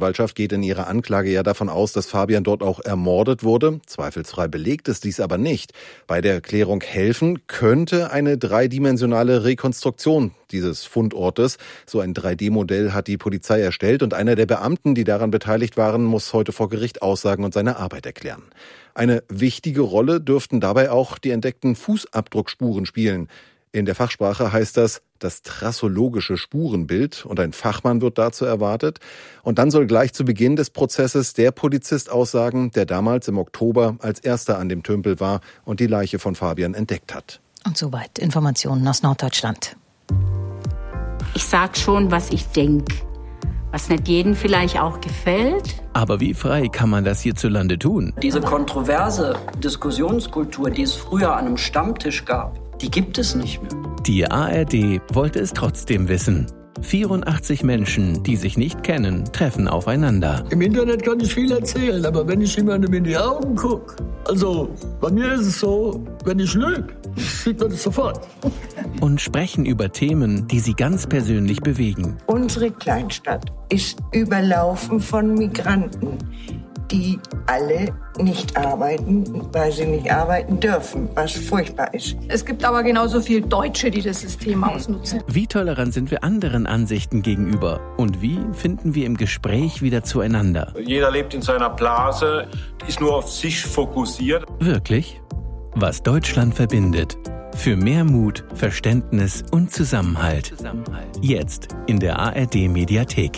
Staatsanwaltschaft geht in ihrer Anklage ja davon aus, dass Fabian dort auch ermordet wurde. Zweifelsfrei belegt ist dies aber nicht. Bei der Klärung helfen könnte eine dreidimensionale Rekonstruktion dieses Fundortes. So ein 3D-Modell hat die Polizei erstellt und einer der Beamten, die daran beteiligt waren, muss heute vor Gericht aussagen und seine Arbeit erklären. Eine wichtige Rolle dürften dabei auch die entdeckten Fußabdruckspuren spielen. In der Fachsprache heißt das trassologische Spurenbild und ein Fachmann wird dazu erwartet. Und dann soll gleich zu Beginn des Prozesses der Polizist aussagen, der damals im Oktober als erster an dem Tümpel war und die Leiche von Fabian entdeckt hat. Und soweit Informationen aus Norddeutschland. Ich sag schon, was ich denke. Was nicht jedem vielleicht auch gefällt. Aber wie frei kann man das hierzulande tun? Diese kontroverse Diskussionskultur, die es früher an einem Stammtisch gab, die gibt es nicht mehr. Die ARD wollte es trotzdem wissen. 84 Menschen, die sich nicht kennen, treffen aufeinander. Im Internet kann ich viel erzählen, aber wenn ich jemandem in die Augen gucke, also bei mir ist es so, wenn ich lüge, sieht man das sofort. Und sprechen über Themen, die sie ganz persönlich bewegen. Unsere Kleinstadt ist überlaufen von Migranten, die alle nicht arbeiten, weil sie nicht arbeiten dürfen, was furchtbar ist. Es gibt aber genauso viel Deutsche, die das System ausnutzen. Wie tolerant sind wir anderen Ansichten gegenüber? Und wie finden wir im Gespräch wieder zueinander? Jeder lebt in seiner Blase, ist nur auf sich fokussiert. Wirklich? Was Deutschland verbindet. Für mehr Mut, Verständnis und Zusammenhalt. Jetzt in der ARD-Mediathek.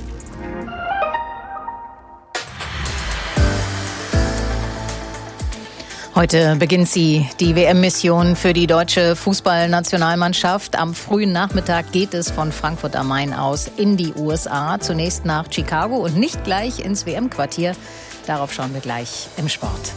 Heute beginnt die WM-Mission für die deutsche Fußballnationalmannschaft. Am frühen Nachmittag geht es von Frankfurt am Main aus in die USA. Zunächst nach Chicago und nicht gleich ins WM-Quartier. Darauf schauen wir gleich im Sport.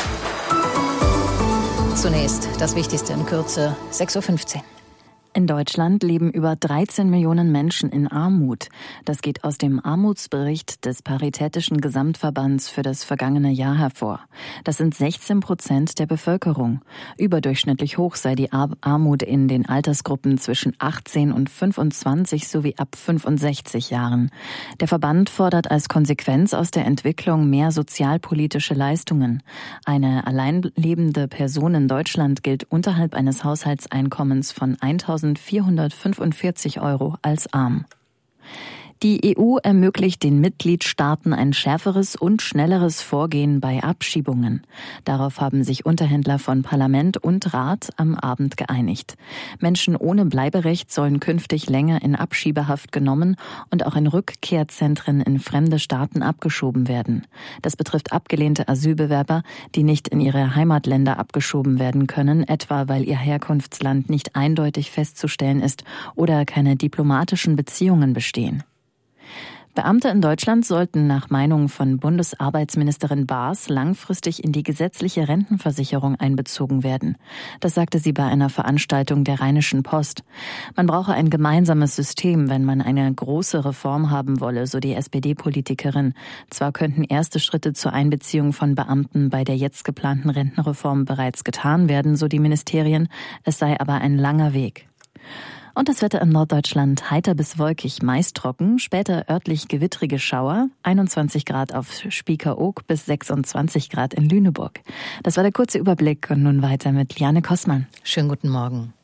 Zunächst das Wichtigste in Kürze, 6.15 Uhr. In Deutschland leben über 13 Millionen Menschen in Armut. Das geht aus dem Armutsbericht des Paritätischen Gesamtverbands für das vergangene Jahr hervor. Das sind 16% der Bevölkerung. Überdurchschnittlich hoch sei die Armut in den Altersgruppen zwischen 18 und 25 sowie ab 65 Jahren. Der Verband fordert als Konsequenz aus der Entwicklung mehr sozialpolitische Leistungen. Eine alleinlebende Person in Deutschland gilt unterhalb eines Haushaltseinkommens von 1.445 € als arm. Die EU ermöglicht den Mitgliedstaaten ein schärferes und schnelleres Vorgehen bei Abschiebungen. Darauf haben sich Unterhändler von Parlament und Rat am Abend geeinigt. Menschen ohne Bleiberecht sollen künftig länger in Abschiebehaft genommen und auch in Rückkehrzentren in fremde Staaten abgeschoben werden. Das betrifft abgelehnte Asylbewerber, die nicht in ihre Heimatländer abgeschoben werden können, etwa weil ihr Herkunftsland nicht eindeutig festzustellen ist oder keine diplomatischen Beziehungen bestehen. Beamte in Deutschland sollten nach Meinung von Bundesarbeitsministerin Baas langfristig in die gesetzliche Rentenversicherung einbezogen werden. Das sagte sie bei einer Veranstaltung der Rheinischen Post. Man brauche ein gemeinsames System, wenn man eine große Reform haben wolle, so die SPD-Politikerin. Zwar könnten erste Schritte zur Einbeziehung von Beamten bei der jetzt geplanten Rentenreform bereits getan werden, so die Ministerien. Es sei aber ein langer Weg. Und das Wetter in Norddeutschland heiter bis wolkig, meist trocken, später örtlich gewittrige Schauer, 21 Grad auf Spiekeroog bis 26 Grad in Lüneburg. Das war der kurze Überblick und nun weiter mit Liane Kossmann. Schönen guten Morgen.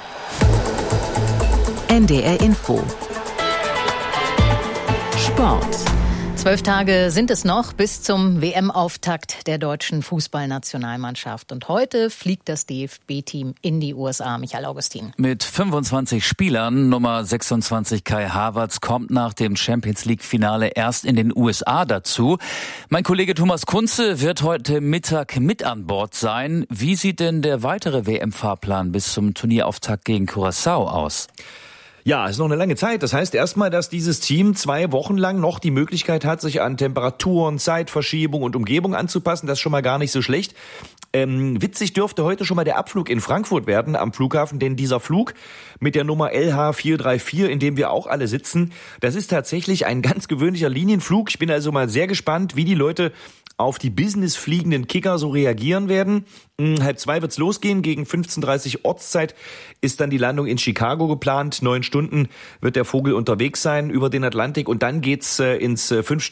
NDR Info. Sport. 12 Tage sind es noch bis zum WM-Auftakt der deutschen Fußballnationalmannschaft. Und heute fliegt das DFB-Team in die USA. Michael Augustin. Mit 25 Spielern, Nummer 26 Kai Havertz kommt nach dem Champions-League-Finale erst in den USA dazu. Mein Kollege Thomas Kunze wird heute Mittag mit an Bord sein. Wie sieht denn der weitere WM-Fahrplan bis zum Turnierauftakt gegen Curaçao aus? Ja, es ist noch eine lange Zeit. Das heißt erstmal, dass dieses Team 2 Wochen lang noch die Möglichkeit hat, sich an Temperaturen, Zeitverschiebung und Umgebung anzupassen. Das ist schon mal gar nicht so schlecht. Witzig dürfte heute schon mal der Abflug in Frankfurt werden am Flughafen, denn dieser Flug mit der Nummer LH434, in dem wir auch alle sitzen, das ist tatsächlich ein ganz gewöhnlicher Linienflug. Ich bin also mal sehr gespannt, wie die Leute auf die businessfliegenden Kicker so reagieren werden. 1:30 wird's losgehen. Gegen 15:30 Ortszeit ist dann die Landung in Chicago geplant. 9 Stunden wird der Vogel unterwegs sein über den Atlantik und dann geht's ins